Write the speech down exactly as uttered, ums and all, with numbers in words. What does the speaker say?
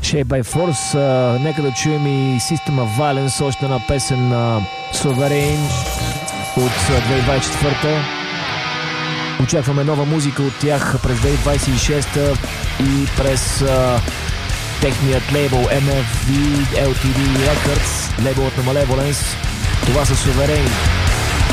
Shape by Force. А, нека да чуем и System of Violence, още една песен на Sovereign от две хиляди двадесет и четвърта. Очакваме нова музика от тях през две хиляди двадесет и шеста и през а, техният лейбъл Ем Еф Ви Ел Ти Ди Records, лейбълът на Malevolence. Това са Sovereign.